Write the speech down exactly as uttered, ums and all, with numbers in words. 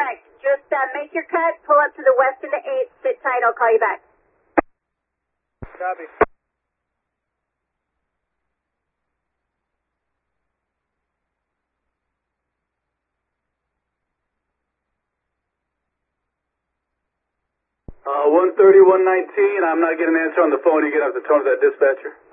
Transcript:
Perfect. Just uh, make your cut, pull up to the west of the eighth, sit tight, I'll call you back. Copy. Uh, one thirty, one nineteen, I'm not getting an answer on the phone. You get off the tone of that dispatcher.